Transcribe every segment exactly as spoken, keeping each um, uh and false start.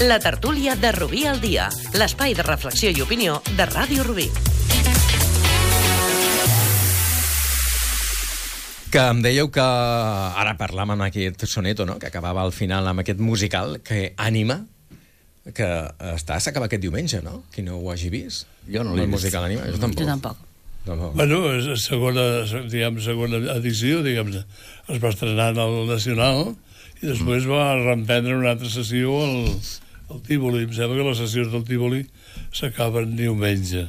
La tertúlia de Rubí al dia, l'espai de reflexió i opinió de Ràdio Rubí. Que em dèieu que ara parlàvem amb aquest soneto, no?, que acabava al final amb aquest musical, que Ànima, que està s'acaba aquest diumenge, no? Qui no ho hagi vist. Jo no l'he el vist. musical Ànima, jo tampoc. Jo tampoc. tampoc. Bueno, és segona, diguem, segona edició, diguem, es va estrenar al Nacional i després va reemprendre una altra sessió al, al Tívoli. Em sembla que les sessions del Tívoli s'acaben diumenge.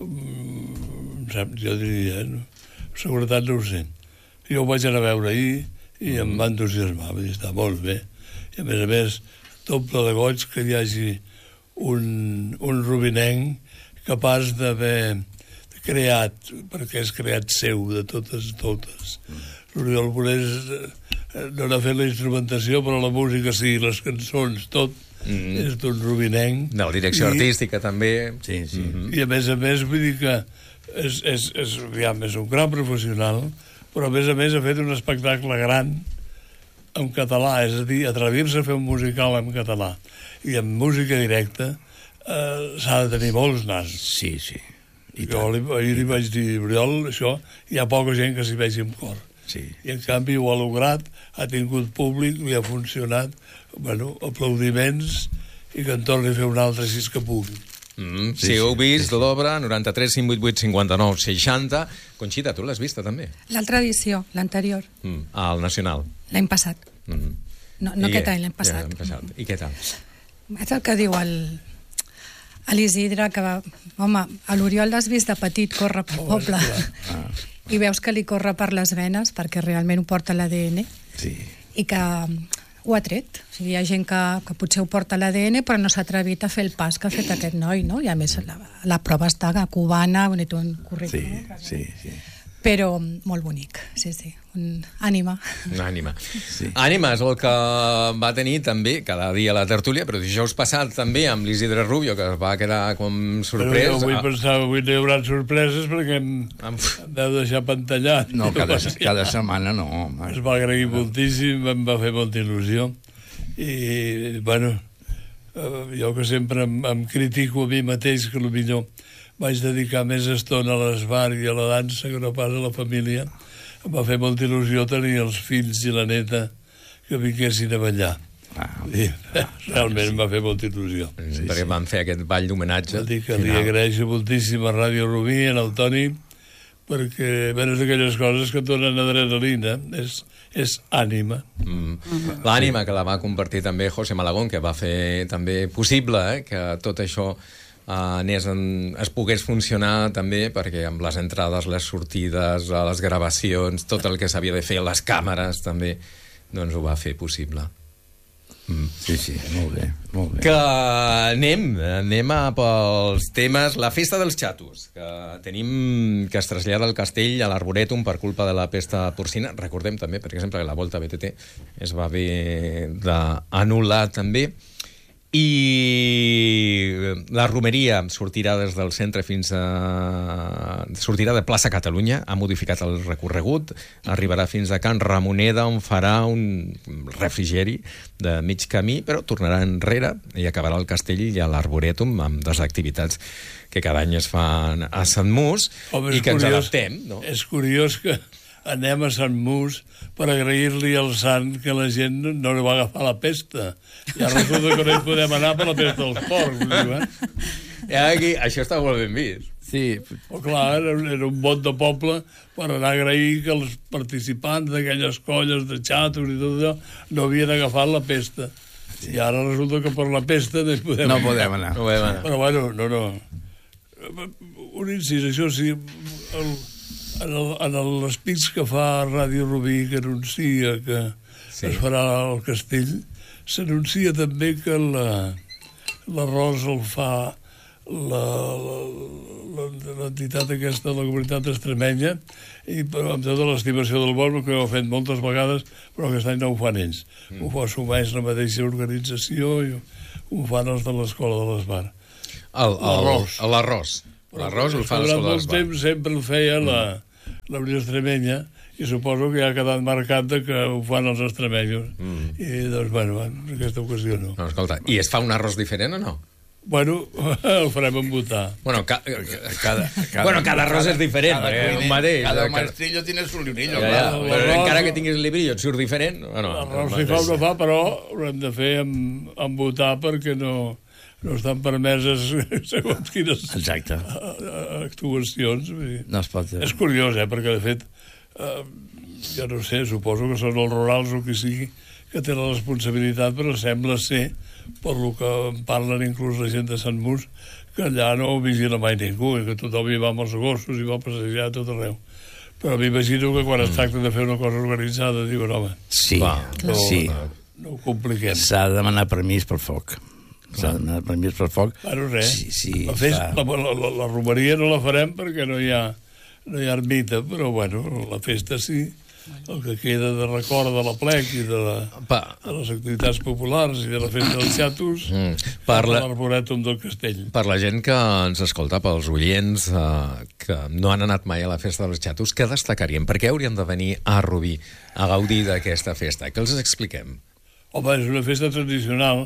Mm, jo diria, no? Seguretat no ho sé. Jo ho vaig anar a veure ahir i em va entusiasmar, va dir, està molt bé. I a més a més, doble de goig que hi hagi un, un rubinenc capaç d'haver creat, perquè és creat seu de totes, totes. L'Oriol Bonés no n'ha fet la instrumentació, però la música sí, les cançons, tot mm. és d'un rubinenc. De la direcció I, artística, també. Sí, sí. Mm-hmm. I a més a més, vull dir que és, és, és, aviam, és un gran professional, però a més a més ha fet un espectacle gran en català, és a dir, atrevir-se a fer un musical en català i en música directa eh, s'ha de tenir molts nasos. Sí, sí. I jo li, ahir li vaig dir, Oriol, això, hi ha poca gent que s'hi vegi amb cor. Sí. I en canvi ho ha lograt, ha tingut públic, li ha funcionat, bueno, aplaudiments i que en torni a fer un altre si és que pugui. Mm, Sí, si heu sí, vist sí. l'obra, noranta-tres cinc vuit vuit cinquanta-nou seixanta. Conxita, tu l'has vista també? L'altra edició, l'anterior, Mm, al Nacional. l'any passat. Mm. No, no I aquest què? any, l'any passat. Ja, l'any passat. I què tal? És el que diu el, l'Isidre, que va... Home, a l'Oriol l'has vist de petit córrer pel Oh, poble Ah, i veus que li corre per les venes perquè realment ho porta l'A D N sí. i que ho ha tret. O sigui, hi ha gent que, que potser ho porta a l'A D N però no s'ha atrevit a fer el pas que ha fet aquest noi, no? I a més la, la prova està cubana, bonito, un Sí, currículum. sí, sí. Però molt bonic, sí, sí. Un ànima. Ànima. Sí. Ànima és el que va tenir també cada dia a la tertúlia, però dijous passat també amb l'Isidre Rubio, que va quedar com sorprès. Però jo avui Ah, pensava, avui no hi haurà sorpreses perquè em, Am- em deu deixar pantallat. No, cada, cada setmana no, home. Es va agrair moltíssim, em va fer molta il·lusió. I, bueno, eh, jo que sempre em, em critico a mi mateix, que potser vaig dedicar més estona a l'esbar i a la dansa que no pas a la família, em va fer molta il·lusió tenir els fills i la neta que vinguessin a ballar. Ah, I, realment em va fer molta il·lusió. sí, perquè sí. van fer aquest ball d'homenatge. Vol dir que li agraeixo moltíssim a Ràdio Rubí, en el Toni, perquè bueno, és d'aquelles coses que et donen adrenalina, és, és ànima. Mm. L'ànima que la va compartir també José Malagón, que va fer també possible eh, que tot això eh, anés en, es pogués funcionar també, perquè amb les entrades, les sortides, eh, les gravacions, tot el que s'havia de fer, les càmeres també, doncs ho va fer possible. Mm. sí, sí, molt bé, molt bé. Que anem, anem a pels temes. La festa dels xatos, que tenim que es trasllada al castell a l'Arborètum per culpa de la pesta porcina. Recordem també, per exemple, que la Volta B T T es va haver d'anul·lar també. I la romeria sortirà des del centre fins a... sortirà de plaça Catalunya, ha modificat el recorregut, arribarà fins a Can Ramoneda, on farà un refrigeri de mig camí, però tornarà enrere i acabarà al castell i a l'Arborètum amb dues activitats que cada any es fan a Sant Mus. Home, i que ens curiós, adaptem, no? És curiós que anem a Sant Mus per agrair-li al sant que la gent no li va agafar la pesta. I ara resulta que no hi podem anar per la pesta dels porcs. Diu, eh? I aquí, això està molt ben vist. Sí, O clar, era, era un vot de poble per anar a agrair que els participants d'aquelles colles de xatos i tot allò no havien agafat la pesta. Sí. I ara resulta que per la pesta no hi podem no anar. podem anar. No ho vam anar. Però bueno, no, no. Un incís, això sí, el, en, el, en l'espits que fa Ràdio Rubí, que anuncia que Sí. sí. es farà al castell, s'anuncia també que la, l'arròs el fa la, la, l'entitat aquesta de la comunitat extremenya, i però amb tota l'estimació del món, que ho ha fet moltes vegades, però aquest any no ho fan ells. Mm. Ho fa assumeix la mateixa organització i ho fan els de l'Escola de l'Esbar. El- el- L'arròs. L'arròs. L'arròs el fa Durant l'Escola de molt l'Esbar. temps sempre el feia la, la Unió Extremenya i suposo que ja ha quedat marcat de que ho fan els extremejos. Mm. I doncs, bueno, en aquesta ocasió no. No, escolta, i es fa un arròs diferent o no? Bueno, el farem embotar. Bueno, ca Cada, cada, bueno, cada arròs és diferent, cada, perquè cuiner, un mateix. cada cada- maestrillo tiene su librillo. Ja, ja, clar. però L'arròs- encara que tinguis el librillo et surt diferent. Bueno, L'arròs si fa o no fa, però ho hem de fer amb, amb votar perquè no, no estan permeses segons quines Exacte. eh, actuacions. Vull dir. No es pot... És curiós, eh, perquè de fet, eh, ja no sé, suposo que són els rurals o qui sigui que té la responsabilitat, però sembla ser, per lo que en parlen inclús la gent de Sant Mus, que allà no ho vigila mai ningú, i que tothom hi va amb els gossos i va a passejar a tot arreu. Però m'imagino que quan es tracta de fer una cosa organitzada diuen, home, Sí, Va, no, sí. no ho compliquem. S'ha de demanar permís pel foc. S'ha de demanar permís pel foc. Bueno, res, Sí, sí, la, fes, fa- la, la, la, la romeria no la farem perquè no hi ha, no hi ha ermita, però bueno, la festa sí, el que queda de record de la plec i de, la, Pa, de les activitats populars i de la festa dels xatos, Mm. Per la- l'Arborètum del Castell. per la gent que ens escolta, pels oients eh, que no han anat mai a la festa dels xatos, què destacaríem? Per què haurien de venir a Rubí a gaudir d'aquesta festa? Que els expliquem. Home, és una festa tradicional.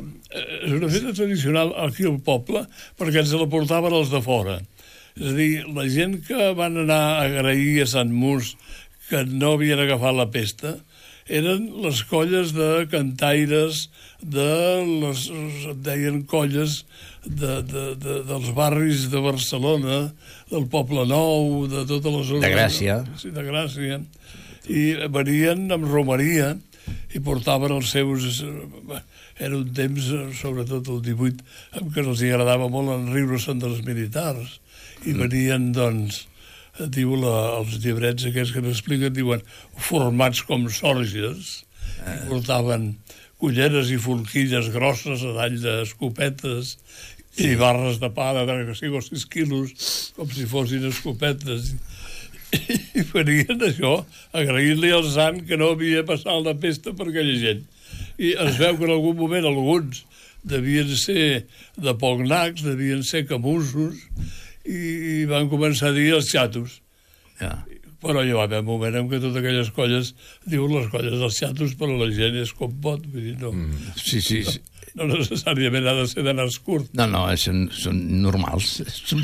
Eh, És una festa tradicional aquí al poble perquè ens la portaven els de fora. És a dir, la gent que van anar a agrair a Sant Mus que no havien agafat la pesta eren les colles de cantaires, de les, et deien colles de, de, de, dels barris de Barcelona, del Poble Nou, de totes les zones... De Gràcia. Sí, de Gràcia. I venien amb romeria i portaven els seus... Era un temps, sobretot el divuit, en què els agradava molt enriure-se'n dels militars. I venien, doncs, diu la, els llibrets aquests que n'expliquen, diuen, formats com sorges, i portaven culleres i forquilles grosses a dall d'escopetes i barres de pa de cinc o sis quilos, com si fossin escopetes. I venien això, agraint-li al sant que no havia passat la pesta per aquella gent. I es veu que en algun moment alguns devien ser de poc nacs, devien ser camussos, i van començar a dir els xatos. Ja. Però hi va haver un moment en què totes aquelles colles diuen les colles dels xatos, però la gent és com pot, vull dir, no, mm. Sí, sí, sí. no necessàriament ha de ser de nas curt. No, no, són, són normals. Són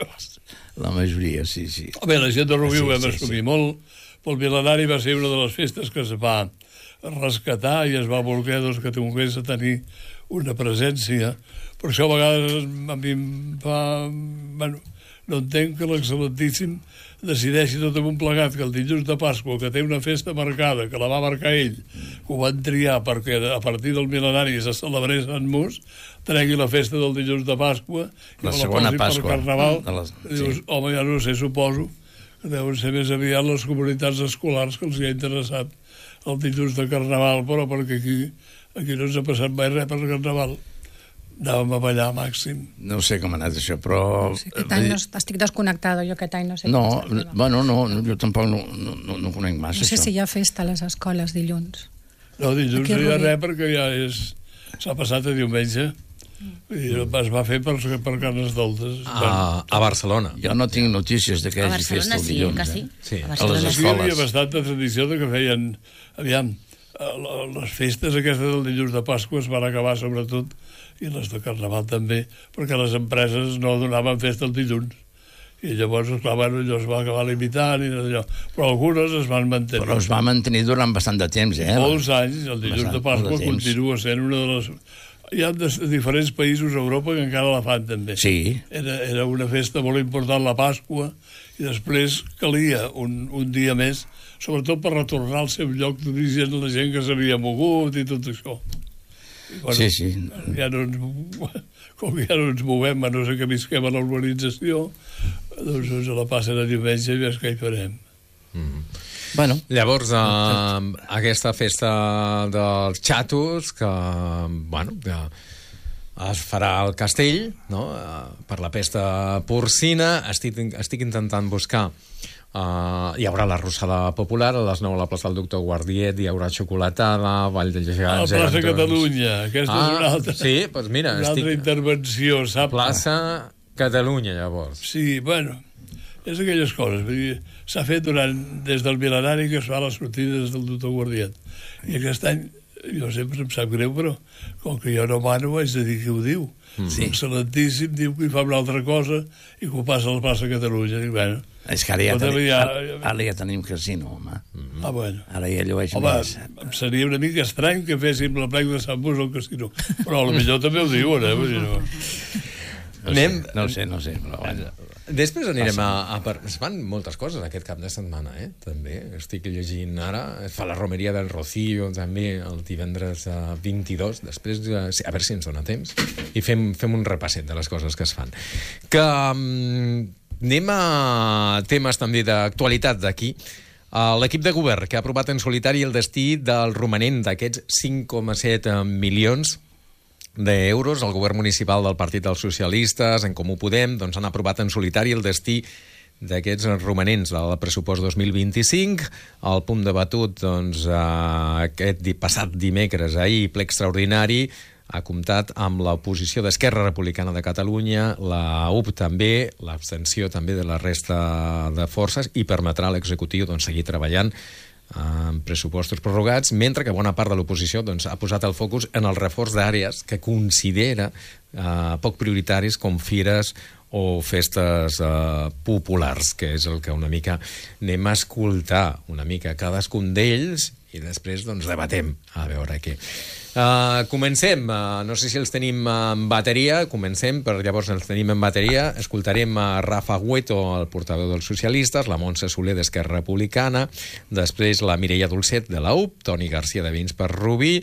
la majoria, sí, sí. Bé, la gent de Rubí Sí, ho vam sí, assumir sí. molt. Pel mil·lenari va ser una de les festes que es va rescatar i es va voler doncs, que tingués a tenir una presència. Per això a vegades a mi em fa... Bueno, no entenc que l'excel·lentíssim decideixi tot en un plegat que el dilluns de Pasqua, que té una festa marcada, que la va marcar ell, que ho van triar perquè a partir del mil·lenari se celebrés Sant Mus, tregui la festa del dilluns de Pasqua i La me segona posi Pasqua. per Carnaval. De les- I dius, sí. home, ja no ho sé, suposo que deuen ser més aviat les comunitats escolars que els hi ha interessat el dilluns de Carnaval, però perquè aquí, aquí no ens ha passat mai res per Carnaval. Anàvem a ballar màxim. No sé com ha anat això, però... Sí, aquest any no, estic desconnectada, jo aquest any no sé No, què està arribant. bueno, no, no, jo tampoc no, no, no, no conec massa No sé això. si hi ha festa a les escoles dilluns. No, dilluns Aquí a no hi ha Rubí. res perquè ja és... s'ha passat a diumenge i es va fer per, per Carnestoltes. A, a Barcelona. Jo no tinc notícies de que A hi hagi festa Barcelona el sí, dilluns. que sí. Eh? Sí. A A Barcelona les Aquí hi havia escoles. bastanta tradició de que feien... Aviam, eh, la- les festes aquestes del dilluns de Pasqua es van acabar sobretot, i les de Carnaval també, perquè les empreses no donaven festa el dilluns. I llavors, esclar, bueno, allò es va acabar limitant i allò. Però algunes es van mantenir. Però es va mantenir durant bastant de temps, eh? Molts anys, el dilluns Bastant, de Pasqua molt de temps. continua sent una de les... Hi ha de, diferents països a Europa que encara la fan també. Sí. Era, era una festa molt important, la Pasqua, i després calia un, un dia més, sobretot per retornar al seu lloc d'origen la gent que s'havia mogut i tot això. I, bueno, Sí, sí. Ja no ens, com que ja no ens movem, a no ser que visquem a la urbanització, doncs ens la passen a diumenge i ves què hi farem. Bueno, Llavors, eh, aquesta festa dels xatos, que, bueno, que es farà al castell, no?, eh, per la pesta porcina. Estic, estic intentant buscar... Uh, hi haurà la Rossada Popular, a les nou a la plaça del Doctor Guardiet, hi haurà xocolatada, Vall de A la Gegants... plaça Catalunya, aquesta Ah, és una altra, sí, doncs mira, una altra estic... intervenció, sap? Plaça Catalunya, llavors. Sí, bueno, és aquelles coses. S'ha fet durant, des del mil·lenari que es fa les sortides del doctor Guardiat. I aquest any, jo sempre em sap greu, però com que jo no mano, vaig de dir qui ho diu. Sí. Excel·lentíssim, diu que hi fa una altra cosa i que ho passa a la plaça Catalunya. Dic, bueno, és que ara ja, tenim, ja... ara, ara ja tenim casino, home. Mm-hmm. Ah, bueno. Ara ja llueix home, més. Em seria una mica estrany que féssim la plec de Sant Bus al casino. Però potser també ho diuen, eh? Vull dir, no. No, Anem... sé, no ho sé, no ho sé, però bueno. Després anirem a, a... Es fan moltes coses aquest cap de setmana, eh? També. Estic llegint ara. Es fa la romeria del Rocío, també, el divendres vint-i-dos. Després, a veure si ens dona temps. I fem, fem un repasset de les coses que es fan. Que um, anem a temes també d'actualitat d'aquí. Uh, L'equip de govern que ha aprovat en solitari el destí del romanent d'aquests cinc coma set milions d'euros. El govern municipal del Partit dels Socialistes, en Comú Podem, doncs han aprovat en solitari el destí d'aquests romanents del pressupost dos mil vint-i-cinc. El punt debatut, doncs, aquest passat dimecres, ahir, ple extraordinari, ha comptat amb l'oposició d'Esquerra Republicana de Catalunya, la U P també, l'abstenció també de la resta de forces, i permetrà a l'executiu doncs, seguir treballant amb pressupostos prorrogats, mentre que bona part de l'oposició doncs, ha posat el focus en el reforç d'àrees que considera eh, poc prioritaris, com fires o festes eh, populars, que és el que una mica anem a escoltar una mica cadascun d'ells i després doncs, debatem a veure què. Uh, comencem, uh, no sé si els tenim en bateria, comencem, però llavors els tenim en bateria. Escoltarem a Rafa Hueto, el portaveu dels socialistes, la Montse Soler d'Esquerra Republicana, després la Mireia Dolcet de la U P, Toni Garcia de Vins per Rubí,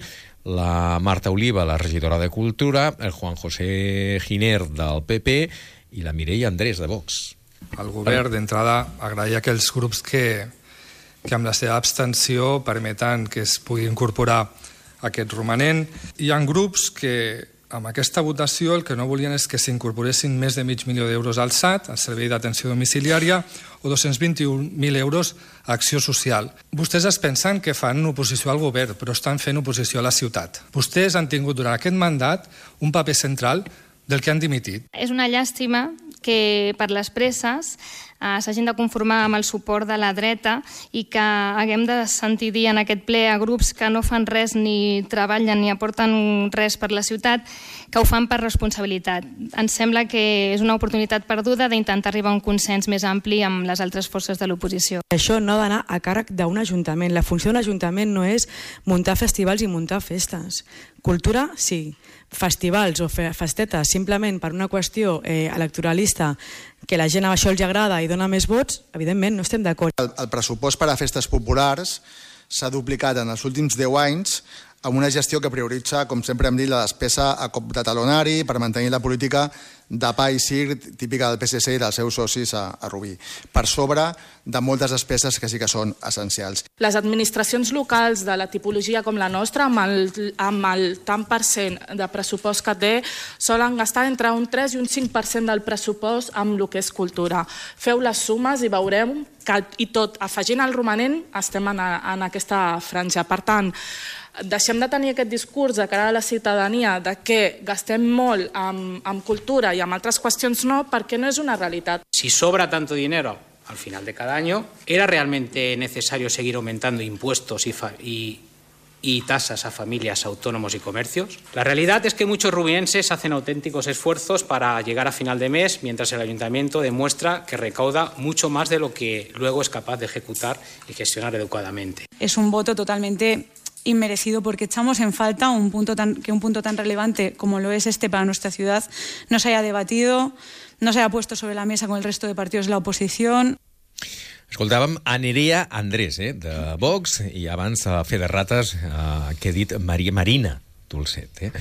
la Marta Oliva, la regidora de Cultura, el Juan José Giner del P P i la Mireia Andrés de Vox. Al govern, d'entrada, agrair a aquells grups que, que amb la seva abstenció permeten que es pugui incorporar aquest romanent. Hi ha grups que amb aquesta votació el que no volien és que s'incorporessin més de mig milió d'euros al S A T, al Servei d'Atenció Domiciliària, o dos-cents vint-i-un mil euros a Acció Social. Vostès es pensen que fan oposició al govern, però estan fent oposició a la ciutat. Vostès han tingut durant aquest mandat un paper central del que han dimitit. És una llàstima que per les presses eh, s'hagin de conformar amb el suport de la dreta i que haguem de sentir dir en aquest ple a grups que no fan res ni treballen ni aporten res per la ciutat, que ho fan per responsabilitat. Ens sembla que és una oportunitat perduda d'intentar arribar a un consens més ampli amb les altres forces de l'oposició. Això no ha d'anar a càrrec d'un ajuntament. La funció d'un ajuntament no és muntar festivals i muntar festes. Cultura, sí. Festivals o festetes simplement per una qüestió eh, electoralista que la gent a això els agrada i dona més vots, evidentment no estem d'acord. El, el pressupost per a festes populars s'ha duplicat en els últims deu anys amb una gestió que prioritza, com sempre hem dit, la despesa a cop de talonari per mantenir la política de pa i circ típica del P S C i dels seus socis a, a Rubí, per sobre de moltes despeses que sí que són essencials. Les administracions locals de la tipologia com la nostra, amb el, amb el tant per cent de pressupost que té, solen gastar entre un tres i un cinc per cent del pressupost amb el que és cultura. Feu les sumes i veureu que, i tot, afegint el romanent, estem en, a, en aquesta franja. Per tant, deixem de tenir aquest discurs de cara a la ciutadania de que gastem molt amb, amb cultura i amb altres qüestions no, perquè no és una realitat. Si sobra tanto dinero al final de cada año, ¿era realmente necesario seguir aumentando impuestos y, fa y, y tasas a familias, autónomos y comercios? La realidad es que muchos rubinenses hacen auténticos esfuerzos para llegar a final de mes, mientras el ayuntamiento demuestra que recauda mucho más de lo que luego es capaz de ejecutar y gestionar adecuadamente. Es un voto totalmente inmerecido porque echamos en falta un punto tan, que un punto tan relevante como lo es este para nuestra ciudad no se haya debatido, no se haya puesto sobre la mesa con el resto de partidos de la oposición. Escoltàvem a Nerea Andrés, eh, de Vox, i abans a Fe de Rates, eh, que he dit Maria Marina Dolcet. Eh?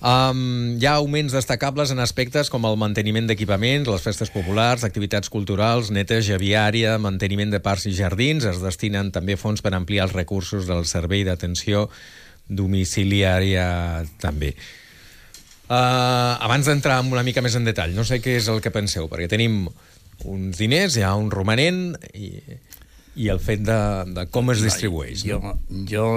Um, hi ha augments destacables en aspectes com el manteniment d'equipaments, les festes populars, activitats culturals, neteja viària, manteniment de parcs i jardins. Es destinen també fons per ampliar els recursos del servei d'atenció domiciliària també. Uh, abans d'entrar una mica més en detall, no sé què és el que penseu, perquè tenim uns diners, hi ha un romanent i, i el fet de, de com es distribueix. Jo, no? jo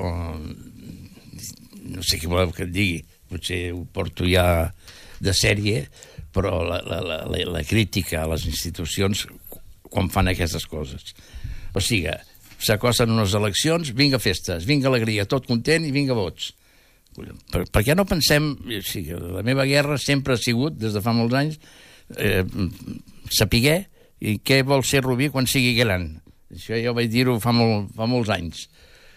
no sé què voleu que et digui, potser ho porto ja de sèrie, però la, la, la, la crítica a les institucions quan fan aquestes coses. O sigui, s'acosten unes eleccions, vinga festes, vinga alegria, tot content i vinga vots. Per, per què no pensem... O sigui, la meva guerra sempre ha sigut, des de fa molts anys, eh, saber i què vol ser Rubí quan sigui gran. Això jo vaig dir-ho fa, molt, fa molts anys.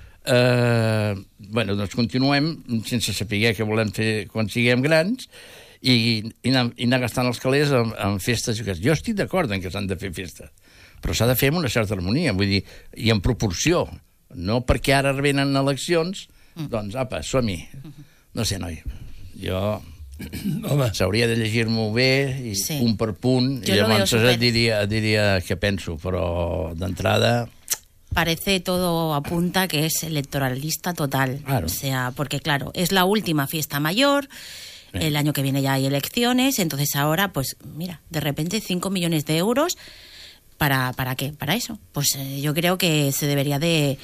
Eh, bueno, doncs continuem sense saber què volem fer quan siguem grans i, i, anar, i anar gastant els calés en, en festes. Jo estic d'acord en que s'han de fer festes, però s'ha de fer amb una certa harmonia, vull dir, i en proporció. No perquè ara venen eleccions, doncs, apa, som-hi. No sé, noi, jo... s'hauria de llegir-m'ho bé, i sí. punt per punt, jo i llavors super... et diria, diria què penso, però d'entrada... Parece todo apunta que es electoralista total. Claro. O sea, porque claro, es la última fiesta mayor, sí. el año que viene ya hay elecciones, entonces ahora, pues, mira, de repente cinco millones de euros, ¿para, para qué? Para eso. Pues eh, yo creo que se debería de...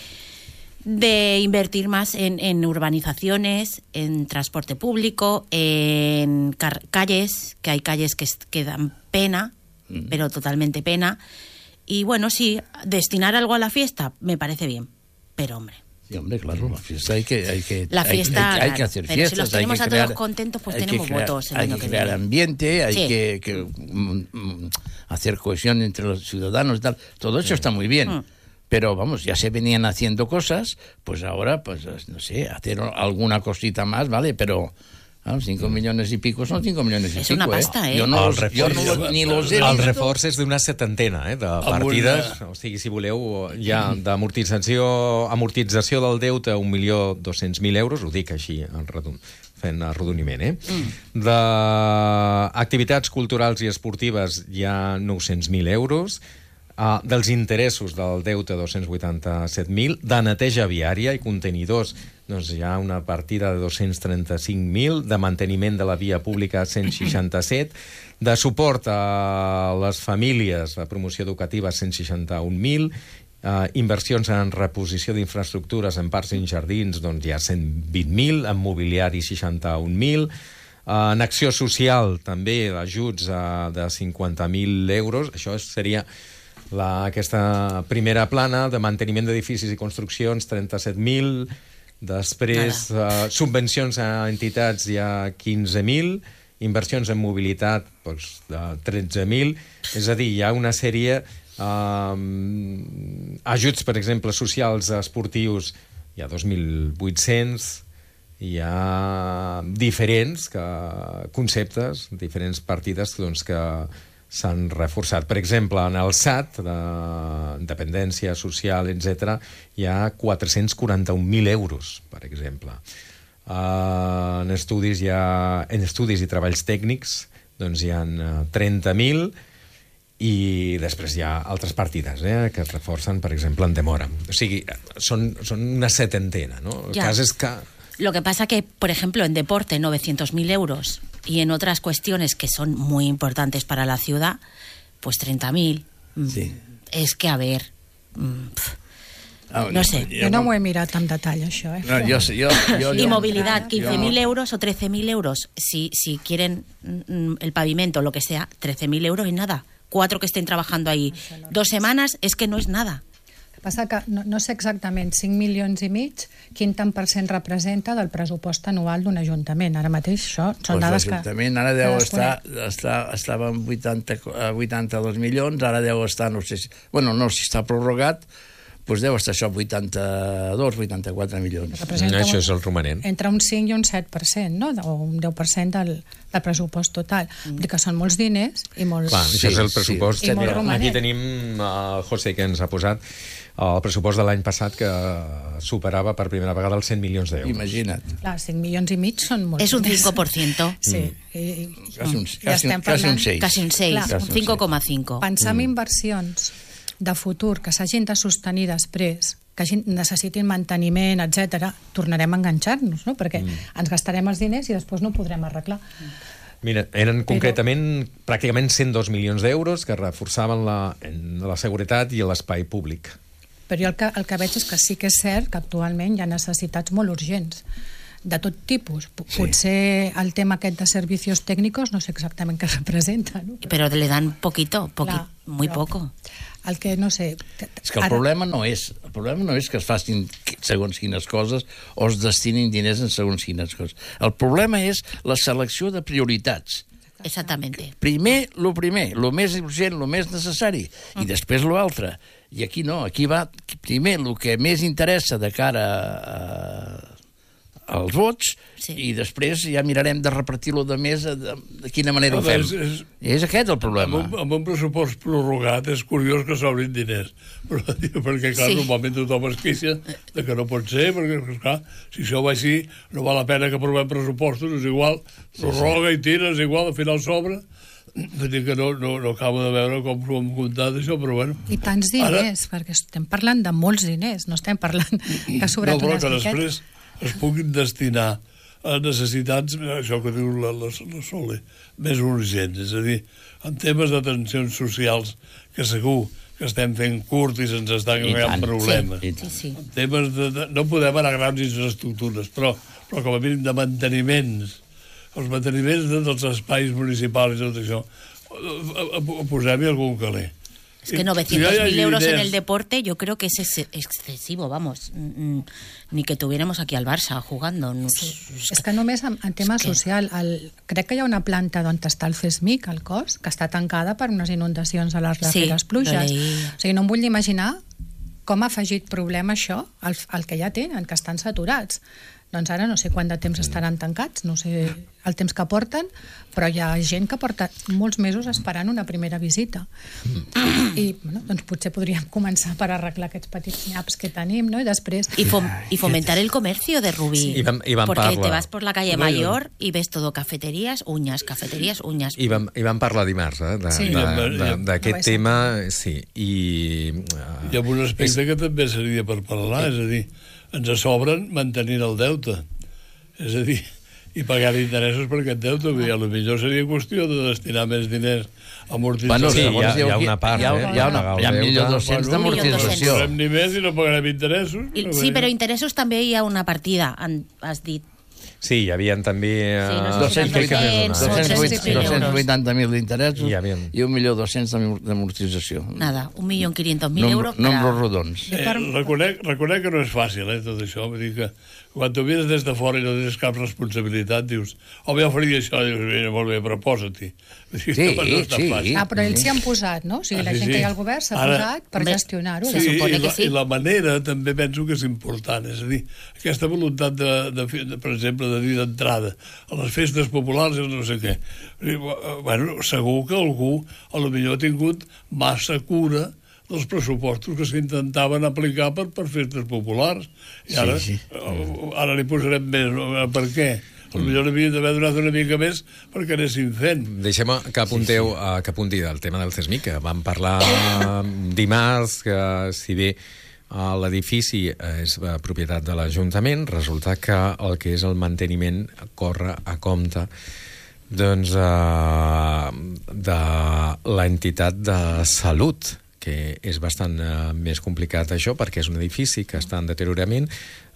de invertir más en, en urbanizaciones, en transporte público, en calles, que hay calles que, que dan pena, mm. pero totalmente pena. Y bueno, sí, destinar algo a la fiesta me parece bien, pero hombre. Sí, hombre, claro, la fiesta hay que, hay que, la fiesta, hay, hay, hay que hacer pero fiestas. Si los tenemos hay que a crear, todos contentos, pues hay tenemos que crear, votos el hay año que que crear viene. ambiente, hay sí. que, que mm, mm, hacer cohesión entre los ciudadanos y tal. Todo eso sí. está muy bien. Mm. Pero, vamos, ya se venían haciendo cosas, pues ahora, pues, no sé, hacer alguna cosita más, ¿vale? Pero, vamos, cinco millones y pico son cinco millones y es pico, una pasta, ¿eh? eh? Jo no, el reforç, jo no ni los he el visto. reforç és d'una setantena eh, de partides, una... o sigui, si voleu, ja d'amortització amortització del deute, un milió dos-cents mil euros, ho dic així, en redon, fent arrodoniment, eh? Mm. D'activitats culturals i esportives hi ha nou-cents mil euros, Uh, dels interessos del deute dos-cents vuitanta-set mil, de neteja viària i contenidors doncs hi ha una partida de dos-cents trenta-cinc mil, de manteniment de la via pública cent seixanta-set, de suport a les famílies, la promoció educativa cent seixanta-un mil, uh, inversions en reposició d'infraestructures en parcs i en jardins doncs hi ha cent vint mil, en mobiliari seixanta-un mil, uh, en acció social també ajuts uh, de cinquanta mil euros, això seria La, aquesta primera plana de manteniment d'edificis i construccions, trenta-set mil, després uh, subvencions a entitats hi ha quinze mil, inversions en mobilitat doncs, de tretze mil, és a dir, hi ha una sèrie um, ajuts, per exemple, socials esportius, hi ha dos mil vuit-cents, hi ha diferents que, conceptes, diferents partides doncs, que s'han reforçat. Per exemple, en el S A T, de dependència social, etcètera, hi ha quatre-cents quaranta-un mil euros, per exemple. Uh, en, estudis hi ha, en estudis i treballs tècnics doncs hi ha trenta mil i després hi ha altres partides eh, que es reforcen, per exemple, en demora. O sigui, són, són una setantena, no? El ja. cas és que... Lo que pasa que, por ejemplo, en deporte novecientos mil euros y en otras cuestiones que son muy importantes para la ciudad, pues treinta mil. Sí. Es que, a ver... Pff, ah, no sé. Jo no m'ho he mirat en detall, això. Eh? No, yo, yo, yo, y movilidad, quince mil euros o trece mil euros. Si, si quieren el pavimento o lo que sea, trece mil euros y nada. Cuatro que estén trabajando ahí dos semanas, es que no es nada. Passa que no, no sé exactament cinc milions i mig quin tant per cent representa del pressupost anual d'un ajuntament. Ara mateix això són pues dades que... L'Ajuntament ara deu estar, estar, estava en vuitanta, vuitanta-dos milions, ara deu estar, no sé si... Bueno, no, si està prorrogat, doncs deu estar això, vuitanta-dos, vuitanta-quatre milions. No, això és el romanent. Entre un cinc i un set per cent, no? O un deu per cent del, del pressupost total. Mm. Vull dir que són molts diners i molts... Clar, això és el pressupost. Sí, sí. Aquí tenim el José, que ens ha posat el pressupost de l'any passat que superava per primera vegada els cent milions d'euros. Imagina't. Clar, cinc milions i mig són molts. És un cinco por ciento. Sí. Mm. I, quasi un, ja estem parlant... Quasi un seis. Quasi un seis, un cinco coma cinco. Pensar en mm. inversions de futur que s'hagin de sostenir després, que hagin, necessitin manteniment, etcètera, tornarem a enganxar-nos, no? Perquè mm. ens gastarem els diners i després no podrem arreglar. Mira, eren Però... concretament pràcticament cent dos milions d'euros que reforçaven la, la seguretat i l'espai públic. Però jo el que, el que veig és que sí que és cert que actualment hi ha necessitats molt urgents, de tot tipus. P sí. Potser el tema aquest de servicios tècnicos no sé exactament què representa, no? Però le dan poquito, poqui, Clar, muy però, poco. El que, no sé... És que el ara... problema no és el problema no és que es facin segons quines coses o es destinin diners en segons quines coses. El problema és la selecció de prioritats. Exactamente. Primer, lo primer, lo més urgent, lo més necessari, i després lo altre. I aquí no, aquí va primer el que més interessa de cara a, als vots, sí. I després ja mirarem de repartir-lo de més de, de quina manera ho fem. És, és, és aquest el problema. Amb un, amb un pressupost prorrogat és curiós que s'obrin diners, però, perquè clar, sí. Normalment tothom es queixa de que no pot ser, perquè clar, si això va així no val la pena que aprovem pressupostos, és igual, prorroga sí, sí. I tira, és igual, al final s'obre. Vull dir que no, no, no acabo de veure com ho hem comptat això, però bueno. I tants diners, ara... perquè estem parlant de molts diners, no estem parlant que ha sobrat no, unes miquetes. No, però que miquetes. després es puguin destinar a necessitats, això que diu la, la, la Sole, més urgents, és a dir, en temes d'atencions socials, que segur que estem fent curt i se'ns estan creant problemes. Sí, sí, sí. En temes de, de, no podem anar a grans infraestructures, però, però com a mínim de manteniments, els manteniments dels espais municipals i tot això, posem-hi algun caler. Es que novecientos mil euros en el deporte yo creo que es ex excesivo, vamos. Ni que tuviéramos aquí al Barça jugando. No, sí. És, que... és que només en, en tema es social, el, crec que hi ha una planta on està el FESMIC, el cos, que està tancada per unes inundacions a les darreres sí, pluges. O sigui, no em vull imaginar com ha afegit problema això al, al que ja tenen, que estan saturats. Doncs ara no sé quant de temps estaran tancats, no sé el temps que porten, però hi ha gent que porta molts mesos esperant una primera visita. I bueno, doncs potser podríem començar per arreglar aquests petits nyaps que tenim, no? I després... Y, fom y fomentar el comercio de Rubí. Sí. I vam, i vam porque parla... te vas por la calle Mayor y ves todo cafeterías, uñas, cafeterías, uñas. I vam, i vam parlar dimarts, eh, d'aquest sí. tema, sí. I, uh, Hi ha un aspecte és... que també seria per parlar, és a dir, ens sobren mantenint el deute. És a dir, i pagar interessos per aquest deute. Vull dir, a lo millor seria qüestió de destinar més diners a amortització. Bueno, sí, hi ha, hi ha una part, hi ha, eh? Hi ha, una, hi ha mil dos-cents d'amortització. No pagarem ni més i no pagarem interessos. I, sí, però interessos també hi ha una partida, has dit. Sí, hi havia també... Sí, no sé, dos-cents vuitanta mil d'interessos i un milió dos-cents d'amortització. Nada, un milió quinientos mil euros. Nombres rodons. Eh, reconec, reconec que no és fàcil, eh, tot això. Vull dir que quan t'ho mires des de fora i no tens cap responsabilitat, dius, home, ja faria això, dius, bé, molt bé, però posa-t'hi. Sí, sí, sí. Ah, però ells s'hi han posat, no? O sigui, la gent que hi ha al govern s'ha posat per gestionar-ho. Sí, i la, i la manera també penso que és important, és a dir, aquesta voluntat de, de, de per exemple, de dir d'entrada a les festes populars i no sé què. Bueno, segur que algú a lo millor ha tingut massa cura dels pressupostos que s'intentaven aplicar per, per festes populars. I ara, sí, sí. ara li posarem més. Per què? Potser havia d'haver donat una mica més perquè anessin fent. Deixem que apunteu, sí, sí. que apunti del tema del CESMIC, que vam parlar dimarts, que si bé l'edifici és propietat de l'Ajuntament, resulta que el que és el manteniment corre a compte doncs, de l'entitat de salut, que és bastant uh, més complicat això, perquè és un edifici que està en deteriorament,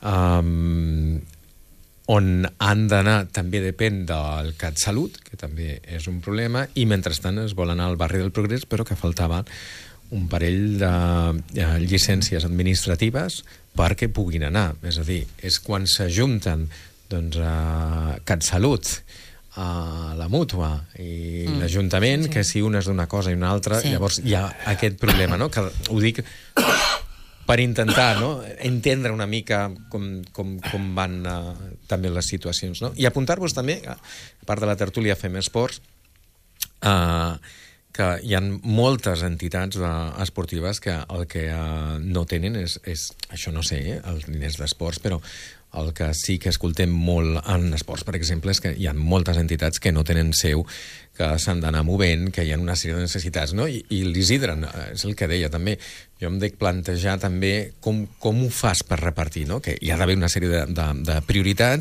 um, on han d'anar, també depèn del CatSalut, que també és un problema, i mentrestant es vol anar al barri del Progrés, però que faltava un parell de, de llicències administratives perquè puguin anar. És a dir, és quan s'ajunten doncs, a CatSalut, a la mútua i mm. l'Ajuntament, sí. que si una és d'una cosa i una altra, sí. llavors hi ha aquest problema, no? Que ho dic per intentar, no?, entendre una mica com, com, com van uh, també les situacions, no? I apuntar-vos també, a part de la tertúlia Fem Esports, uh, que hi ha moltes entitats uh, esportives que el que uh, no tenen és, és, això no sé, eh, els diners d'esports, però el que sí que escoltem molt en esports, per exemple, és que hi ha moltes entitats que no tenen seu, que s'han d'anar movent, que hi ha una sèrie de necessitats, no? I, i l'Isidre, és el que deia també, jo em dec plantejar també com, com ho fas per repartir, no? Que hi ha d'haver una sèrie de, de, de prioritats,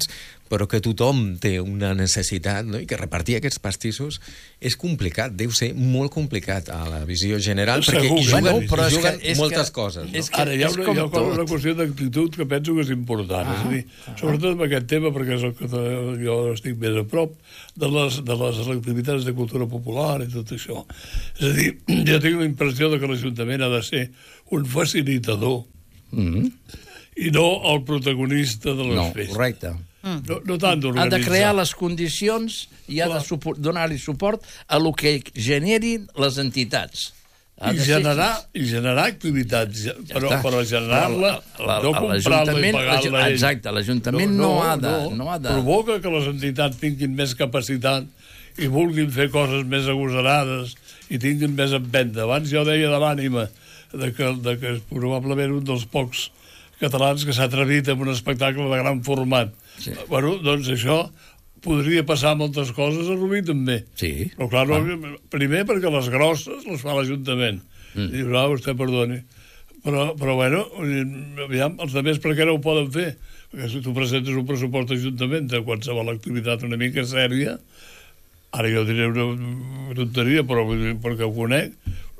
però que tothom té una necessitat, no? I que repartir aquests pastissos és complicat, deu ser molt complicat a la visió general, Segur, perquè hi juguen, bueno, però hi juguen que, moltes que, coses. No? És que, Ara, hi ha, una, hi ha una qüestió d'actitud que penso que és important. Ah, és a dir, ah. sobretot amb aquest tema, perquè és el que jo estic més a prop, de les, de les activitats de cultura popular i tot això. És a dir, jo tinc la impressió de que l'Ajuntament ha de ser un facilitador mm-hmm. i no el protagonista de les no, festes. Correcte. No, no tant d'organitzar. Ha de crear les condicions i ha de donar-hi suport a lo que generin les entitats. I generar, I generar activitats, ja però, però generar-la, no comprar-la i pagar-la ell. Exacte, l'Ajuntament no, no, no, ha de, no. no ha de... Provoca que les entitats tinguin més capacitat i vulguin fer coses més agosarades i tinguin més empenta. Abans jo deia de l'ànima de que, de que és probablement un dels pocs catalans que s'ha atrevit amb un espectacle de gran format. Sí. Bueno, doncs això podria passar moltes coses a Rubí també. Sí. Però clar, no, primer perquè les grosses les fa l'Ajuntament. Mm. I dius, ah, vostè perdoni. Però, però bueno, aviam, els altres per què no ho poden fer? Perquè si tu presentes un pressupost d'Ajuntament de qualsevol activitat una mica sèria, ara jo diré una tonteria, però perquè ho conec,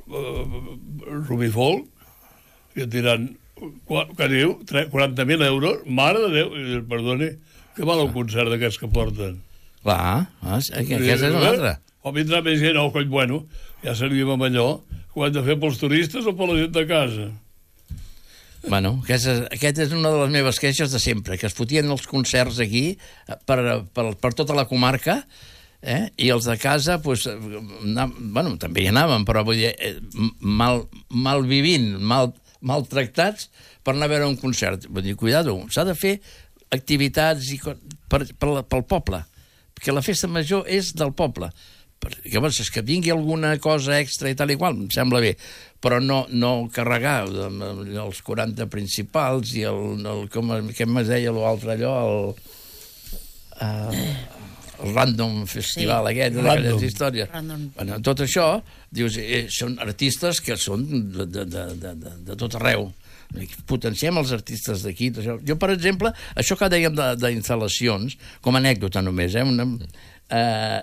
Rubí Folk, i et diran, que diu, quaranta mil euros, mare de Déu, i dius, perdoni, que val un concert d'aquests que porten? Clar, aquesta és una altra. O vindrà més gent, oh, cony, bueno, ja seríem amb allò, que ho hem de fer pels turistes o per la gent de casa. Bueno, aquesta, aquesta és una de les meves queixes de sempre, que es fotien els concerts aquí per, per, per tota la comarca, eh? I els de casa, pues, anàvem, bueno, també hi anàvem, però vull dir, mal, mal vivint, mal maltractats per anar a veure un concert. Vull dir, cuidado, s'ha de fer activitats i per, per, pel poble, perquè la festa major és del poble. Llavors, és que vingui alguna cosa extra i tal i qual, em sembla bé, però no, no carregar els quaranta principals i el, el com, què em deia l'altre allò, el, el, el random festival sí. aquest, d'aquelles històries. Bueno, tot això, dius, eh, són artistes que són de, de, de, de, de tot arreu. Potenciem els artistes d'aquí. Jo, per exemple, això que dèiem d'instal·lacions, com a anècdota només, eh, una, eh,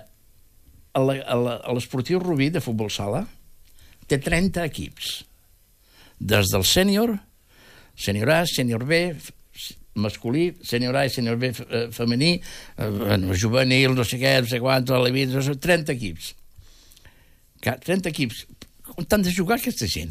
a l'Esportiu Rubí de futbol sala té trenta equips. Des del sènior, sènior A, sènior B, masculí, sènior A i sènior B femení, eh, juvenil, no sé què, no sé quant, trenta equips. trenta equips. On han de jugar aquesta gent?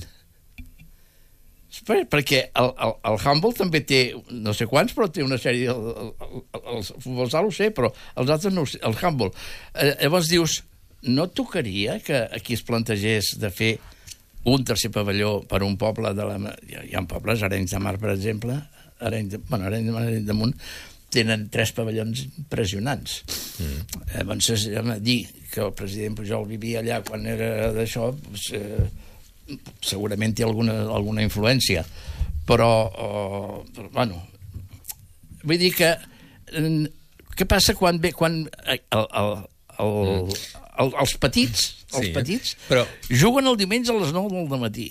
Perquè el, el, el handball també té no sé quants, però té una sèrie el, el, el, el futbol sala ho sé, però els altres no ho sé, el handball. Eh, llavors dius, no tocaria que aquí es plantegés de fer un tercer pavelló per un poble de la... Hi ha pobles, Arenys de Mar, per exemple, Arenys de, bueno, Arenys de Mar, Arenys de Munt, tenen tres pavellons impressionants. Mm. Eh, doncs, dir que el president Pujol vivia allà quan era d'això, doncs, eh, segurament té alguna, alguna influència, però, uh, però bueno, vull dir que eh, què passa quan ve quan el, el, el, el, els petits els sí, petits però... juguen el diumenge a les nou del matí,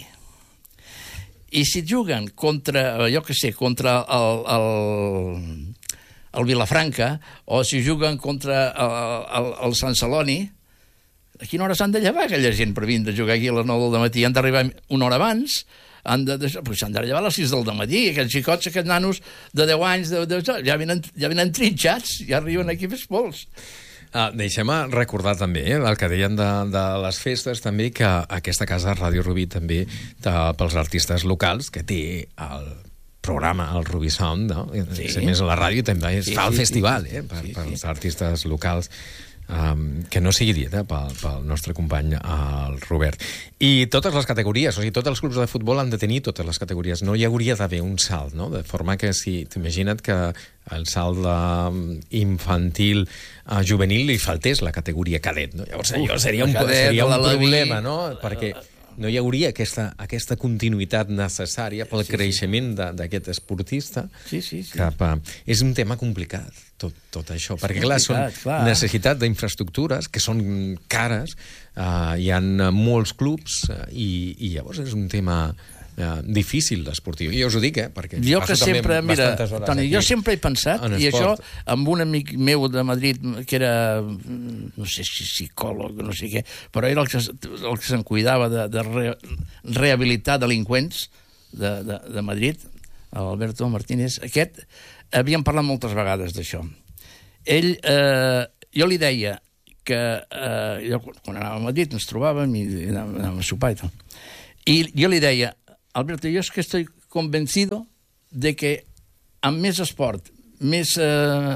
i si juguen contra, jo què sé, contra el, el, el Vilafranca, o si juguen contra el, el, el Sant Celoni, a quina hora s'han de llevar aquella gent per vindre a jugar aquí a les nou del matí? Han d'arribar una hora abans, han de, pues s'han de llevar a les sis del matí, aquests xicots, aquests nanos de deu anys, de, de, ja, venen, ja venen trinxats, ja arriben aquí fes pols. Ah, deixem-me recordar també, eh, el que deien de, de les festes, també, que aquesta casa, Ràdio Rubí, també, de, pels artistes locals, que té el programa, el Rubí Sound, no? Sí. A més, a la ràdio també es sí, fa el sí, festival, sí, eh, per, sí, pels sí. artistes locals. Um, que no sigui dit eh, pel, pel nostre company el Robert. I totes les categories, o sigui, tots els clubs de futbol han de tenir totes les categories, no hi hauria d'haver un salt, no? De forma que si t'imagina't que el salt de infantil a juvenil li faltés la categoria cadet, no? Llavors allò seria un, cadet, seria un problema, no? Perquè no hi hauria aquesta, aquesta continuïtat necessària pel sí, creixement sí. d'aquest esportista. Sí, sí, sí. Cap a... És un tema complicat, tot, tot això, perquè clar, són clar. necessitats d'infraestructures que són cares, uh, hi ha molts clubs uh, i, i llavors és un tema eh, difícil l'esportiu. I jo us ho dic, eh, perquè jo que passo sempre, també mira, bastantes hores Toni, aquí jo sempre he pensat, i això esport. amb un amic meu de Madrid, que era, no sé si psicòleg, no sé què, però era el que, el que se'n cuidava de, de re, rehabilitar delinqüents de, de, de Madrid, Alberto Martínez. Aquest, havíem parlat moltes vegades d'això. Ell, eh, jo li deia que eh, jo, quan anava a Madrid ens trobàvem i anàvem, anàvem a sopar i tal. I jo li deia, Alberto, yo es que estoy convencido de que amb més esport, més eh,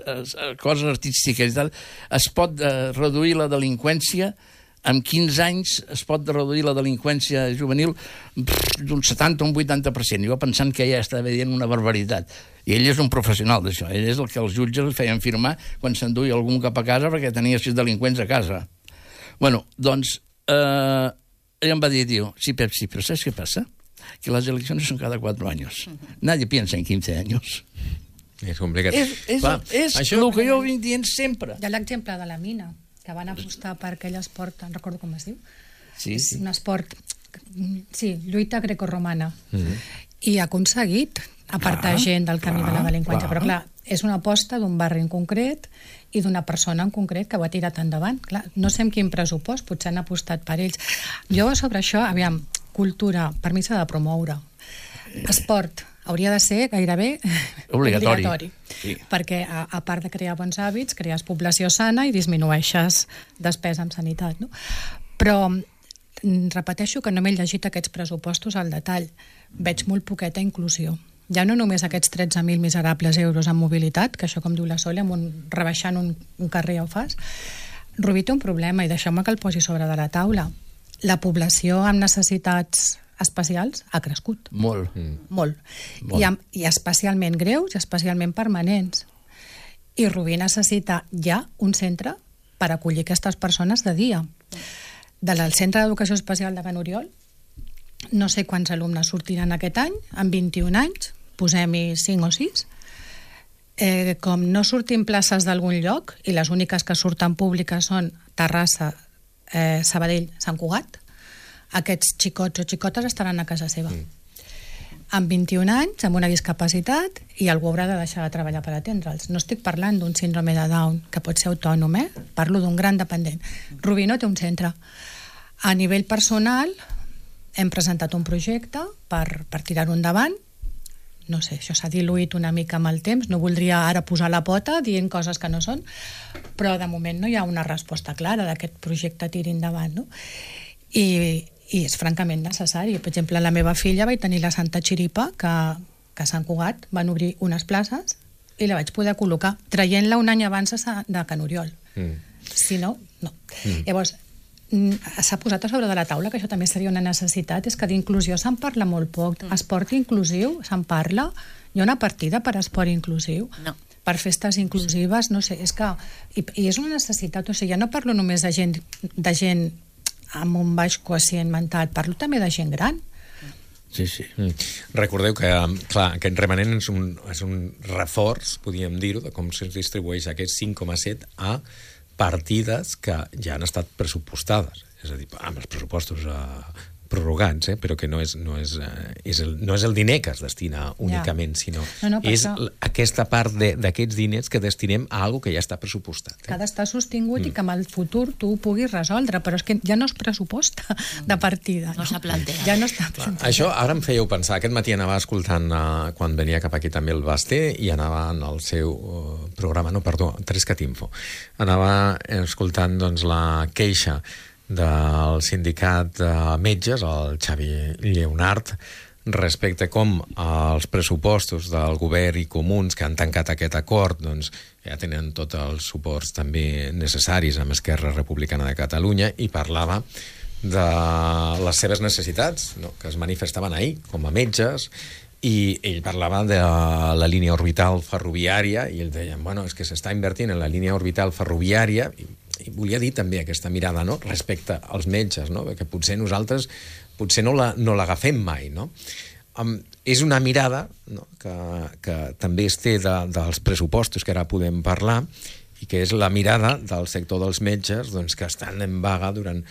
coses artístiques i tal, es pot eh, reduir la delinqüència. En quinze anys es pot reduir la delinqüència juvenil d'un setanta o un vuitanta per cent. Jo pensant que ja estava dient una barbaritat. I ell és un professional d'això. Ell és el que els jutges feien firmar quan s'enduia algun cap a casa perquè tenia sis delinqüents a casa. Bueno, doncs, eh, ell em va dir, tio, sí, Pep, sí, però saps què passa? Que les eleccions són cada quatre anys. Nadie piensa en quinze anys. És complicat. És, és, Clar, és això... el que jo vinc dient sempre. Hi ha l'exemple de la mina, que van apostar per aquell esport, no recordo com es diu. Sí, és sí. un esport, sí, lluita grecorromana. Mm-hmm. I ha aconseguit apartar Clar, gent del camí clar, de la delinqüència. clar. Però clar, és una aposta d'un barri en concret i d'una persona en concret que ho ha tirat endavant. Clar, no sé amb quin pressupost, potser han apostat per ells. Jo sobre això, aviam, cultura, per mi s'ha de promoure. Esport, hauria de ser gairebé obligatori, obligatori sí. Perquè a, a part de crear bons hàbits, crees població sana i disminueixes despesa en sanitat, no? Però repeteixo que no m'he llegit aquests pressupostos al detall. Veig molt poqueta inclusió. Ja no només aquests tretze mil miserables euros en mobilitat, que això, com diu la Sòlia, amb un, rebaixant un, un carrer ho fas. Rubí té un problema, i deixeu-me que el posi sobre de la taula. La població amb necessitats especials ha crescut. Molt. Mm. Molt. Molt. I, amb, I especialment greus i especialment permanents. I Rubí necessita ja un centre per acollir aquestes persones de dia. Del Centre d'Educació Especial de Can Oriol, no sé quants alumnes sortiran aquest any, amb vint-i-un anys, posem-hi cinc o sis. Eh, com no sortim places d'algun lloc, i les úniques que surten públiques són Terrassa, eh, Sabadell, Sant Cugat, aquests xicots o xicotes estaran a casa seva. Mm. Amb vint-i-un anys, amb una discapacitat, i algú haurà de deixar de treballar per atendre'ls. No estic parlant d'un síndrome de Down, que pot ser autònom, eh? Parlo d'un gran dependent. Rubí no té un centre. A nivell personal, hem presentat un projecte per, per tirar-ho endavant. No sé, això s'ha diluït una mica amb el temps. No voldria ara posar la pota dient coses que no són, però de moment no hi ha una resposta clara d'aquest projecte tiri endavant, no? I, i és francament necessari. Per exemple, la meva filla vaig tenir la Santa Xiripa, que, que a Sant Cugat van obrir unes places i la vaig poder col·locar, traient-la un any abans de Can Oriol. Mm. Si no, no. Mm. Llavors, s'ha posat a sobre de la taula, que això també seria una necessitat, és que d'inclusió se'n parla molt poc. Mm. Esport inclusiu, se'n parla? Hi ha una partida per esport inclusiu? No. Per festes inclusives? No sé, és que... I, i és una necessitat, o sigui, ja no parlo només de gent, de gent amb un baix quocient mental, parlo també de gent gran. Sí, sí. Mm. Recordeu que, clar, aquest remanent és un, és un reforç, podríem dir-ho, de com se'ns distribueix aquest cinc coma set a partides que ja han estat pressupostades. És a dir, amb els pressupostos eh, prorrogats, eh, però que no és, no, és, eh, és el, no és el diner que es destina únicament, ja. sinó no, no, és això... aquesta part d'aquests diners que destinem a alguna que ja està pressupostat. Eh? Que ha d'estar sostingut mm. i que amb el futur tu ho puguis resoldre, però és que ja no es pressuposta de partida. No s'ha plantejat. Ja no està plantejat. Això ara em fèieu pensar. Aquest matí anava escoltant, uh, quan venia cap aquí també el Basté, i anava en el seu uh, programa, no, perdó, Trescat Info. Anava escoltant doncs, la queixa del sindicat de metges, el Xavi Lleonart, respecte com els pressupostos del govern i comuns que han tancat aquest acord doncs, ja tenen tots els suports també necessaris amb Esquerra Republicana de Catalunya, i parlava de les seves necessitats, no? que es manifestaven ahir com a metges, i ell parlava de la línia orbital ferroviària, i ell deia, bueno, és que s'està invertint en la línia orbital ferroviària, i, i volia dir també aquesta mirada, no?, respecte als metges, no?, que potser nosaltres potser no la, no l'agafem mai, no? Um, és una mirada, no?, que, que també es té de, dels pressupostos que ara podem parlar, i que és la mirada del sector dels metges, doncs, que estan en vaga durant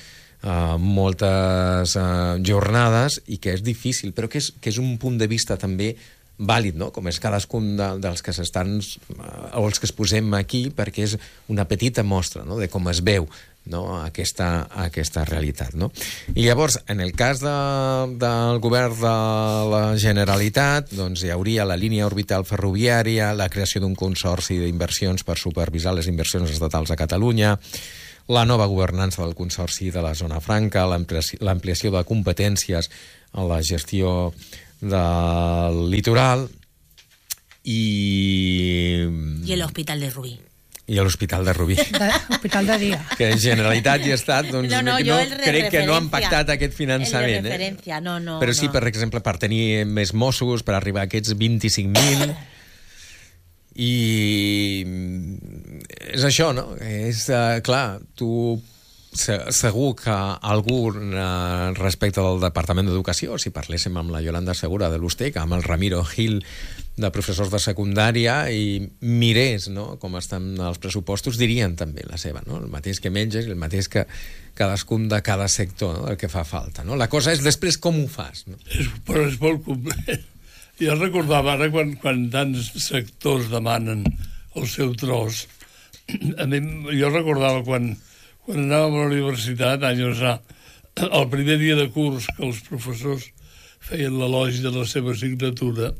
uh, moltes uh, jornades i que és difícil, però que és, que és un punt de vista també vàlid, no? Com és cadascun de, dels que s'estan uh, o els que es posem aquí, perquè és una petita mostra, no?, de com es veu, no?, aquesta, aquesta realitat, no? I llavors, en el cas de, del govern de la Generalitat, doncs hi hauria la línia orbital ferroviària, la creació d'un consorci d'inversions per supervisar les inversions estatals a Catalunya, la nova governança del Consorci de la Zona Franca, l'ampliació de competències en la gestió del litoral i... I l'Hospital de Rubí. I a l'Hospital de Rubí. Hospital de dia. Que Generalitat i Estat, doncs, no, no, no, no crec que no han pactat aquest finançament. El de referència, eh? no, no. Però sí, no. per exemple, per tenir més Mossos, per arribar a aquests vint-i-cinc mil... I és això, no? És, uh, clar, tu segur que algú uh, respecte del Departament d'Educació, si parléssim amb la Yolanda Segura de l'Ustec, amb el Ramiro Gil de professors de secundària i mirés, no?, com estan els pressupostos, dirien també la seva, no?, el mateix que menges i el mateix que cadascun de cada sector, no?, el que fa falta, no? La cosa és després com ho fas, no? És, però és molt complet. Jo recordava ara quan, quan tants sectors demanen el seu tros. A mi, jo recordava quan, quan anàvem a la universitat, anys a, el primer dia de curs que els professors feien l'elogi de la seva assignatura,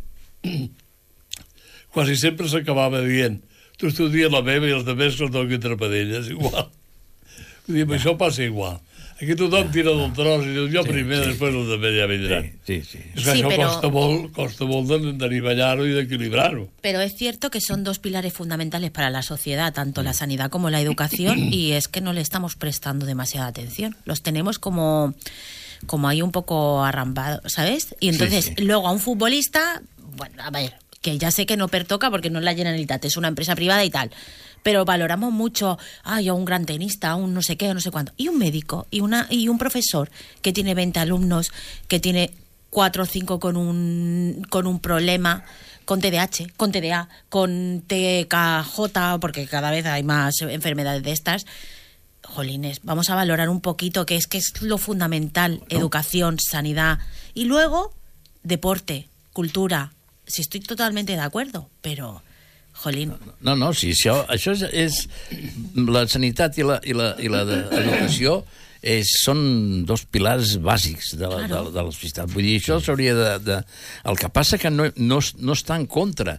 quasi sempre s'acabava dient tu estudia la meva i els altres que els toquin trapadelles, igual. Vull dir, això passa igual. Aquí tothom tira del tros i diu jo sí, primer, sí. Després els altres ja vindran. Sí, sí, sí. És que sí, això pero... costa molt, costa molt d'anivellar-ho y de equilibrarlo. Pero es cierto que son dos pilares fundamentales para la sociedad, tanto la sanidad como la educación, y es que no le estamos prestando demasiada atención. Los tenemos como, como ahí un poco arrampados, ¿sabes? Y entonces, sí, sí. Luego a un futbolista, bueno, a ver, que ya sé que no pertoca porque no es la Generalitat, es una empresa privada y tal, pero valoramos mucho, ay, a un gran tenista, a un no sé qué, o no sé cuánto, y un médico, y una y un profesor que tiene veinte alumnos, que tiene cuatro o cinco con un, con un problema, con T D A H, con T D A, con T K J, porque cada vez hay más enfermedades de estas. Jolines, vamos a valorar un poquito, que es que es lo fundamental, no. Educación, sanidad, y luego deporte, cultura. Sí, estoy totalmente de acuerdo, pero... Jolín. No, no, sí, això, això és, és... La sanitat i la, i la, i la educació és, són dos pilars bàsics de la, claro. de, de la societat. Vull dir, això s'hauria de, de... El que passa que no, no, no està en contra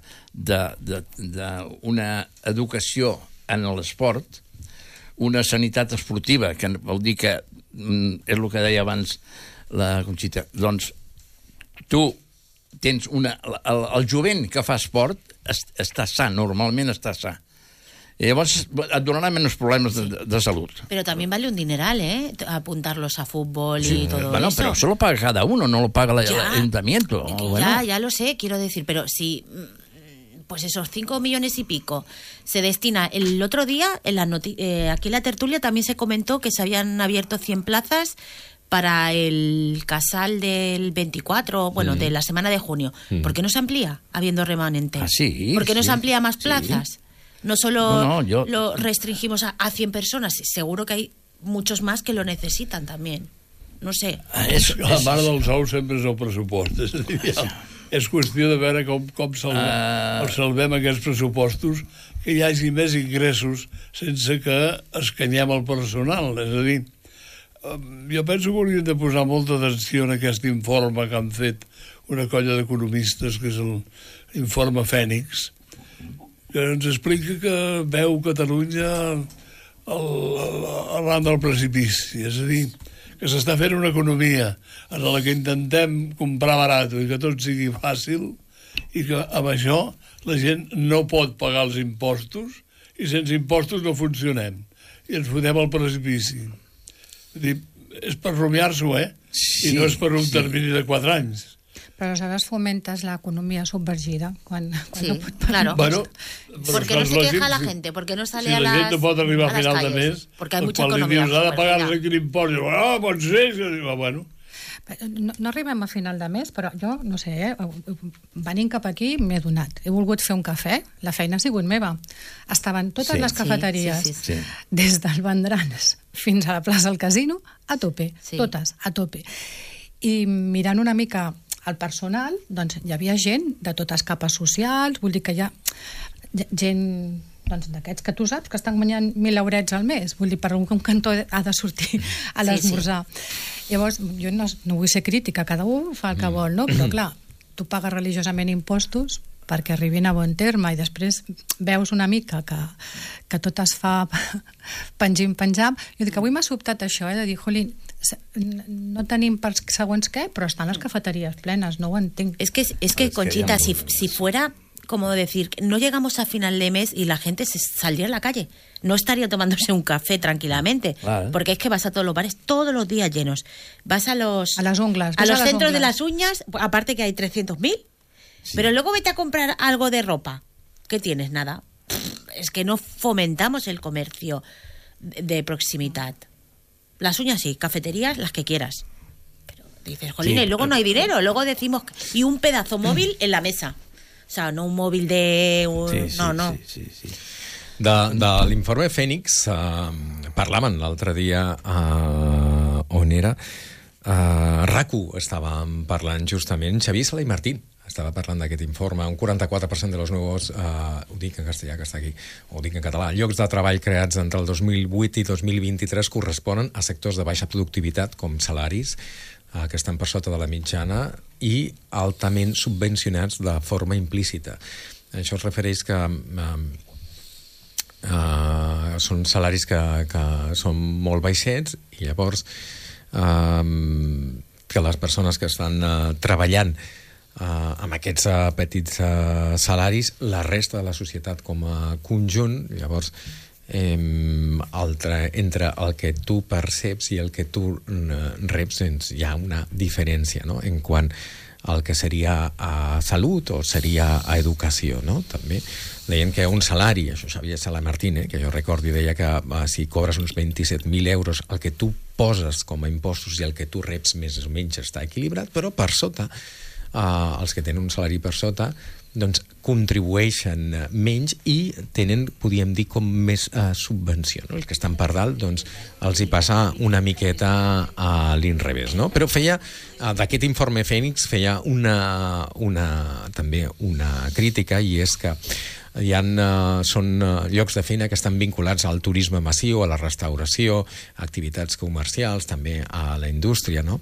d'una educació en l'esport, una sanitat esportiva, que vol dir que, és el que deia abans la Conxita, doncs tu tens una... El, el jovent que fa esport està sa, normalment està sa. I llavors et donarà menys problemes de, de salut. Pero también vale un dineral, ¿eh? Apuntarlos a fútbol sí, y todo bueno, eso. Pero eso lo paga cada uno, no lo paga el ayuntamiento. Ya, bueno. ya lo sé, quiero decir, pero si... Pues esos cinco millones y pico se destina. El otro día, en la noti eh, aquí en la tertulia también se comentó que se habían abierto cien plazas para el casal del veinticuatro, bueno, mm. de la semana de junio. Mm. ¿Por qué no se amplía, habiendo remanente? Ah, sí, ¿Por qué no sí, se amplía más plazas? Sí. No solo no, no, yo... lo restringimos a, a cien personas, seguro que hay muchos más que lo necesitan también. No sé. Ah, és, la mare dels ous sempre és el pressupost. És, a dir, ja, és qüestió de veure com, com salvem, uh... salvem aquests pressupostos, que hi hagi més ingressos sense que escanyem el personal. És a dir, jo penso que hauríem de posar molta atenció en aquest informe que han fet una colla d'economistes, que és l'informe Fènix, que ens explica que veu Catalunya arran del precipici. És a dir, que s'està fent una economia en la que intentem comprar barat i que tot sigui fàcil, i que amb això la gent no pot pagar els impostos i sense impostos no funcionem. I ens fotem al precipici. Dir, és per rumiar-s'ho, eh? Sí, i no és per un sí. termini de quatre anys. Però aleshores fomentes l'economia subvergida quan, quan sí, no pot pagar. Claro. Bueno, porque no se queja la gente, porque no sale si a las calles. Si la gent no pot arribar a final de mes, porque hay mucha economía dius, ha de pagar-nos aquí l'impost, i diu, ah, pot ser, bueno... No, no arribem a final de mes, però jo, no sé, eh, venint cap aquí m'he donat. He volgut fer un cafè, la feina ha sigut meva. Estaven totes Sí. les cafeteries, Sí, sí, sí, sí. des del Vendrans fins a la plaça del Casino, a tope, Sí. totes, a tope. I mirant una mica el personal, doncs hi havia gent de totes capes socials, vull dir que hi ha gent doncs, d'aquests que tu saps que estan guanyant mil eurets al mes, vull dir, per un cantó ha de sortir a l'esmorzar. Sí, sí. Llavors, jo no, no vull ser crítica, cada un fa el que vol, no? Però clar, tu pagues religiosament impostos perquè arribin a bon terme i després veus una mica que, que tot es fa pengim-penjam. Jo dic que avui m'ha sobtat això, eh, de dir, jolín, no tenim per segons què, però estan les cafeteries plenes, no ho entenc. Es que, es que Conchita, si, si fuera como decir, no llegamos a final de mes y la gente se saldría a la calle, no estaría tomándose un café tranquilamente, claro. Porque es que vas a todos los bares todos los días llenos, vas a los a las unglas, a los a centros las de las uñas, aparte que hay trescientos mil, sí. Pero luego vete a comprar algo de ropa, ¿qué tienes? Nada. Es que no fomentamos el comercio de proximidad. Las uñas sí, cafeterías las que quieras, pero dices, jolín, sí, y luego no hay dinero, luego decimos, y un pedazo móvil en la mesa. O sea, no un mòbil de... Un... Sí, sí, no, no. Sí, sí, sí. De, de l'informe Fènix eh, parlaven l'altre dia eh, on era eh, RAC1 estàvem parlant justament, Xavier Sala i Martín estava parlant d'aquest informe, un quaranta-quatre per cent de los nuevos, eh, ho dic en castellà que està aquí, ho dic en català, llocs de treball creats entre el dos mil vuit i dos mil vint-i-tres corresponen a sectors de baixa productivitat com salaris eh, que estan per sota de la mitjana i altament subvencionats de forma implícita. Això es refereix que eh, eh, són salaris que, que són molt baixets i llavors eh, que les persones que estan eh, treballant Uh, amb aquests uh, petits uh, salaris, la resta de la societat com a conjunt, llavors eh, altre, entre el que tu perceps i el que tu uh, reps, doncs, hi ha una diferència, no?, en quant al que seria a salut o seria a educació, no? També deien que un salari, això Xavier Sala Martín, eh, que jo recordi, deia que uh, si cobres uns vint-i-set mil euros, el que tu poses com a impostos i el que tu reps més o menys està equilibrat, però per sota Uh, els que tenen un salari per sota doncs contribueixen uh, menys i tenen, podríem dir, com més uh, subvenció, no? Els que estan per dalt doncs els hi passa una miqueta a l'inrevés, no? Però feia, uh, d'aquest informe Fènix feia una, una, també una crítica, i és que hi ha, uh, són uh, llocs de feina que estan vinculats al turisme massiu, a la restauració, a activitats comercials, també a la indústria, no?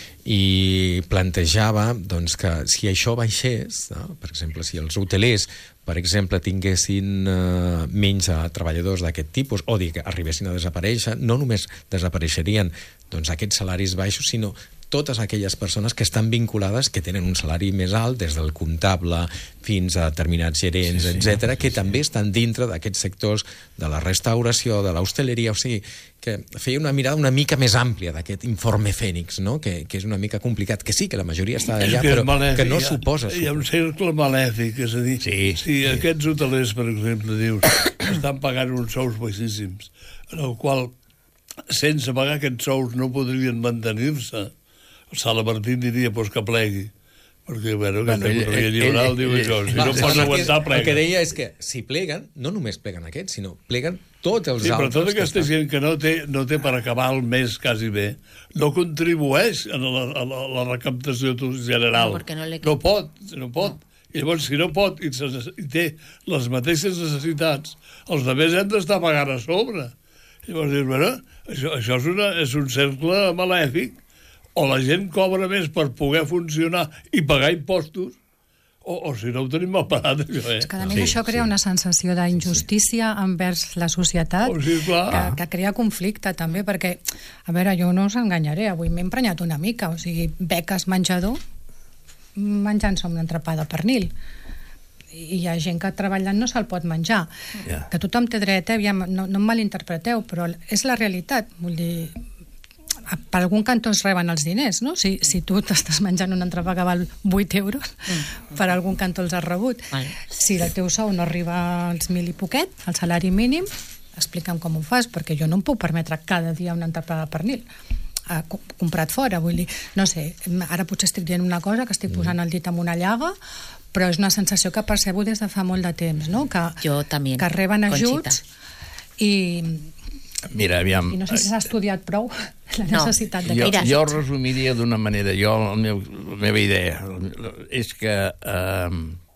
I plantejava doncs, que si això baixés, no? Per exemple, si els hotelers, per exemple, tinguessin eh, menys a treballadors d'aquest tipus o que arribessin a desaparèixer, no només desapareixerien doncs, aquests salaris baixos, sinó totes aquelles persones que estan vinculades, que tenen un salari més alt, des del comptable fins a determinats gerents, sí, sí, etcètera, que també estan dintre d'aquests sectors de la restauració, de l'hostaleria, o sigui, que feia una mirada una mica més àmplia d'aquest informe Fènix, no? que, que és una mica complicat, que sí, que la majoria està allà, però malèfic, que no suposa. Hi ha un cercle malèfic, és a dir, sí, si sí. Aquests hotelers, per exemple, dius, estan pagant uns sous baixíssims, en el qual, sense pagar aquests sous, no podrien mantenir-se, el Sala Martín diria pues, que plegui, perquè bueno, aquesta economia liberal diu això, si no pots aguantar, plega. El que deia és que si pleguen, no només pleguen aquests, sinó pleguen tots els sí, altres. Però tota aquesta gent que no té, no té per acabar el mes quasi bé, no contribueix a la, a la, a la recaptació general. No, no, le... no pot, no pot. No. I llavors, si no pot i, se, i té les mateixes necessitats, els altres hem d'estar pagant a sobre. Llavors dius, bueno, això, això és, una, és un cercle malèfic. O la gent cobra més per poder funcionar i pagar impostos, o, o si no ho tenim mal parat. Això, eh? És que a més sí, això crea sí. una sensació d'injustícia sí, sí. envers la societat, oh, sí, que, que crea conflicte també, perquè, a veure, jo no us enganyaré, avui m'he emprenyat una mica, o sigui, beques menjador, menjant-se un entrepà de pernil. I hi ha gent que treballant no se'l pot menjar. Yeah. Que tothom té dret, eh? no, no em malinterpreteu, però és la realitat, vull dir... per algun cantó es reben els diners, no? Si, si tu t'estàs menjant un entrepà que val vuit euros, mm. per algun cantó els has rebut. Vale. Si el teu sou no arriba als mil i poquet, al salari mínim, explica'm com ho fas, perquè jo no em puc permetre cada dia un entrepà de pernil. ha comprat fora, vull dir, no sé, ara potser estic dient una cosa, que estic posant el dit en una llaga, però és una sensació que percebo des de fa molt de temps, no? Que, jo també, que reben ajuts i, Mira, aviam, i no sé si s'ha estudiat prou la necessitat no. de... Jo, jo resumiria d'una manera, jo, el meu, la meva idea és que eh,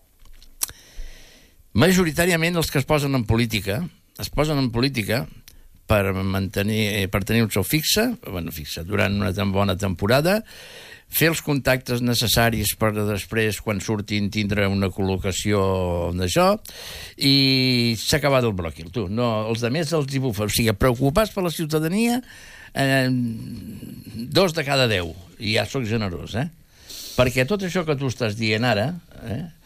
majoritàriament els que es posen en política es posen en política per mantenir, per tenir un sou fixe, bueno, fixe, durant una tan bona temporada, fer els contactes necessaris per després, quan surtin, tindre una col·locació d'això, i s'ha acabat el bròquil, tu. No, els altres els hi bufa. O sigui, preocupats per la ciutadania, eh, dos de cada deu, i ja soc generós, eh? Perquè tot això que tu estàs dient ara, eh,